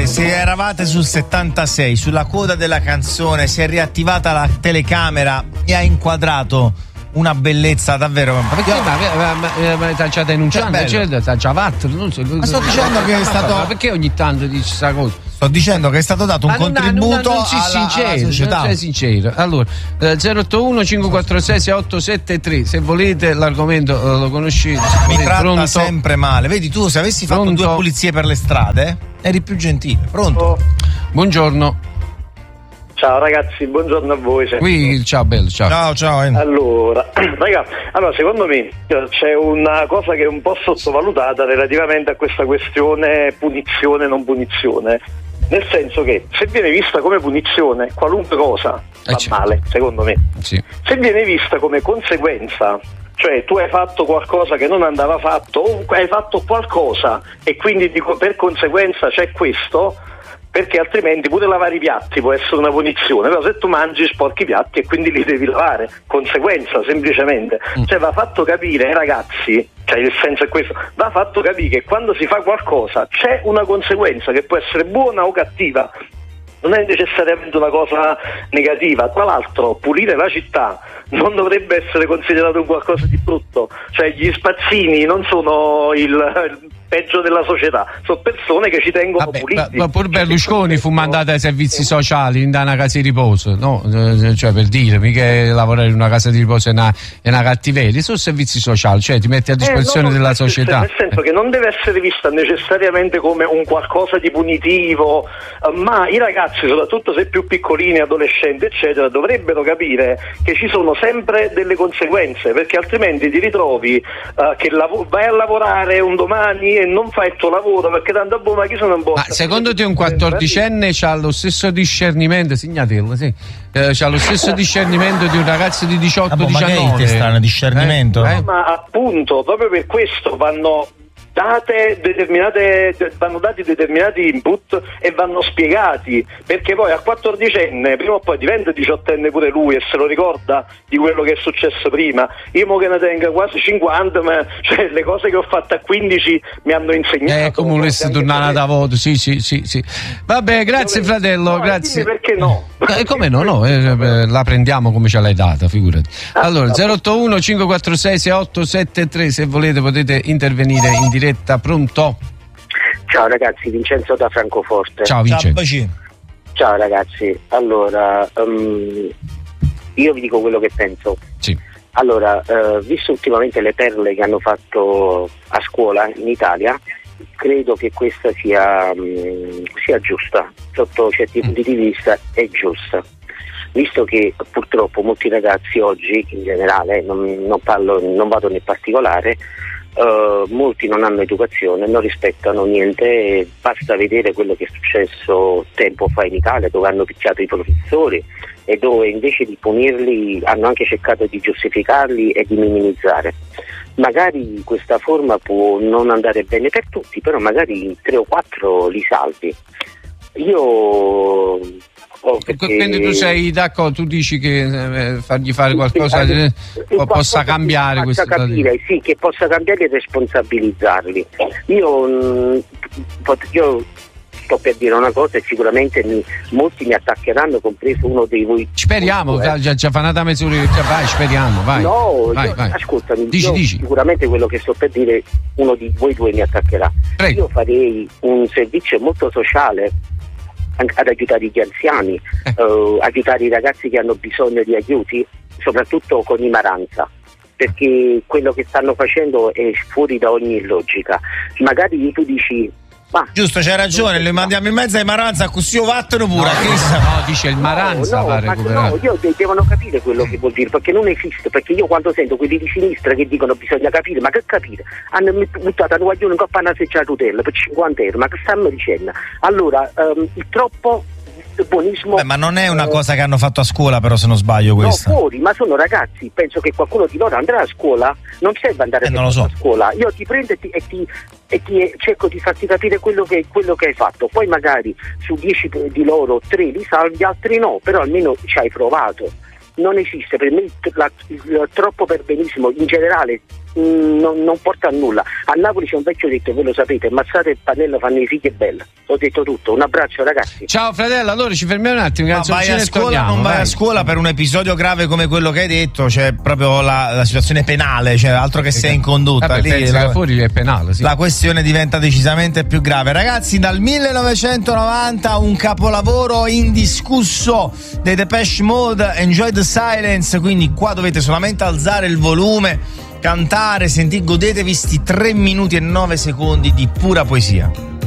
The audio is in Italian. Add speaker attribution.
Speaker 1: se eravate sul 76, sulla coda della canzone, si è riattivata la telecamera e ha inquadrato una bellezza davvero.
Speaker 2: Ma perché? Ma già denunciando? Non so,
Speaker 1: ma sto dicendo che è stato.
Speaker 2: Ma perché ogni tanto dici questa cosa?
Speaker 1: Sto dicendo che è stato dato un contributo alla società.
Speaker 2: Non sei sincero. Allora, 081 546 6873, se volete l'argomento lo conoscete.
Speaker 1: Mi tratta
Speaker 2: pronto?
Speaker 1: sempre male. Vedi, tu se avessi fatto 2 pulizie per le strade eri più gentile. Pronto?
Speaker 2: Buongiorno.
Speaker 3: Ciao ragazzi, buongiorno a voi.
Speaker 2: Qui, ciao bello, ciao.
Speaker 1: Ciao.
Speaker 3: Allora, ragazzi, secondo me c'è una cosa che è un po' sottovalutata relativamente a questa questione punizione non punizione. Nel senso che se viene vista come punizione qualunque cosa va male, secondo me.
Speaker 2: Sì.
Speaker 3: Se viene vista come conseguenza, cioè tu hai fatto qualcosa che non andava fatto o hai fatto qualcosa e quindi dico per conseguenza c'è questo, perché altrimenti pure lavare i piatti può essere una punizione, però se tu mangi sporchi i piatti e quindi li devi lavare, conseguenza semplicemente. Cioè va fatto capire ai ragazzi, cioè il senso è questo, va fatto capire che quando si fa qualcosa c'è una conseguenza che può essere buona o cattiva, non è necessariamente una cosa negativa. Tra l'altro pulire la città non dovrebbe essere considerato un qualcosa di brutto, cioè gli spazzini non sono il peggio della società, sono persone che ci tengono puliti.
Speaker 2: Ma pur Berlusconi fu mandato ai servizi sociali in una casa di riposo, no? Cioè, per dire, mica lavorare in una casa di riposo è una cattiveria, sono servizi sociali, cioè ti metti a disposizione della società.
Speaker 3: Nel senso che non deve essere vista necessariamente come un qualcosa di punitivo, ma i ragazzi, soprattutto se più piccolini, adolescenti eccetera, dovrebbero capire che ci sono sempre delle conseguenze, perché altrimenti ti ritrovi che vai a lavorare un domani e non fai il tuo lavoro perché tanto ma chi sono un po'.
Speaker 2: Ma secondo te un 14enne c'ha lo stesso discernimento, segnatelo, sì. C'ha lo stesso discernimento di un ragazzo di 18-19?
Speaker 1: Strano discernimento.
Speaker 3: Ma appunto, proprio per questo vanno dati determinati input e vanno spiegati, perché poi al 14enne prima o poi diventa 18enne pure lui e se lo ricorda di quello che è successo prima. Io mo che ne tengo quasi 50, ma cioè, le cose che ho fatto a 15 mi hanno insegnato.
Speaker 2: Come volessi tornare da voto, sì. Vabbè, grazie fratello, grazie.
Speaker 3: Perché no?
Speaker 2: Come no? La prendiamo come ce l'hai data, figurati. Allora, 081 546 6873, se volete potete intervenire in diretta. Pronto?
Speaker 4: Ciao ragazzi, Vincenzo da Francoforte.
Speaker 2: Ciao Vincenzo.
Speaker 4: Ciao ragazzi, allora io vi dico quello che penso.
Speaker 2: Sì.
Speaker 4: Allora, visto ultimamente le perle che hanno fatto a scuola in Italia, credo che questa sia giusta, sotto certi punti di vista è giusta. Visto che purtroppo molti ragazzi oggi, in generale, non vado nel particolare, molti non hanno educazione, non rispettano niente, basta vedere quello che è successo tempo fa in Italia, dove hanno picchiato i professori e dove invece di punirli hanno anche cercato di giustificarli e di minimizzare. Magari questa forma può non andare bene per tutti, però magari 3 o 4 li salvi.
Speaker 2: Quindi tu sei d'accordo, tu dici che fargli fare qualcosa possa cambiare
Speaker 4: questa capire, sì, che possa cambiare e responsabilizzarli. Io sto per dire una cosa e sicuramente molti mi attaccheranno, compreso uno dei voi.
Speaker 2: Speriamo, già fa una mezz'ora che vai, speriamo, vai.
Speaker 4: No,
Speaker 2: vai.
Speaker 4: Ascoltami,
Speaker 2: dici.
Speaker 4: Sicuramente quello che sto per dire, uno di voi due mi attaccherà.
Speaker 2: Prego.
Speaker 4: Io farei un servizio molto sociale ad aiutare gli anziani, aiutare i ragazzi che hanno bisogno di aiuti, soprattutto con ignoranza, perché quello che stanno facendo è fuori da ogni logica. Magari tu dici
Speaker 1: giusto, c'hai ragione, li mandiamo in mezzo ai Maranza così vattano pure.
Speaker 2: No, dice il Maranza
Speaker 4: devono capire quello che vuol dire, perché non esiste, perché io quando sento quelli di sinistra che dicono bisogna capire, ma che capire? Hanno buttato un guaglione in coppa a seccia tutela per 50 euro, ma che stanno dicendo? Allora, il troppo buonismo.
Speaker 1: Ma non è una cosa che hanno fatto a scuola, però, se non sbaglio, questa.
Speaker 4: No, fuori, ma sono ragazzi, penso che qualcuno di loro andrà a scuola, non serve andare a scuola, io ti prendo e ti cerco di farti capire quello che hai fatto, poi magari su 10 di loro 3 li salvi, altri no, però almeno ci hai provato. Non esiste, per me il troppo perbenismo in generale non porta a nulla. A Napoli c'è un vecchio detto, voi lo sapete, mazzate il pannello fanno i figli e belle. Ho detto tutto, un abbraccio ragazzi.
Speaker 2: Ciao fratello, allora ci fermiamo un attimo.
Speaker 1: Vai a scuola, non vai a scuola per un episodio grave come quello che hai detto, c'è proprio la situazione penale, cioè altro che sei in condotta. Lì
Speaker 2: fuori è penale, sì.
Speaker 1: La questione diventa decisamente più grave. Ragazzi, dal 1990 un capolavoro indiscusso dei Depeche Mode, Enjoy the Silence, quindi qua dovete solamente alzare il volume, cantare, godetevi sti 3 minuti e 9 secondi di pura poesia.